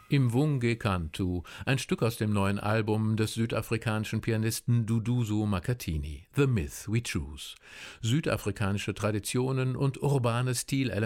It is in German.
Imvunge Cantu, ein Stück aus dem neuen Album des südafrikanischen Pianisten Duduzo Makhathini, The Myth We Choose. Südafrikanische Traditionen und urbane Stilelemente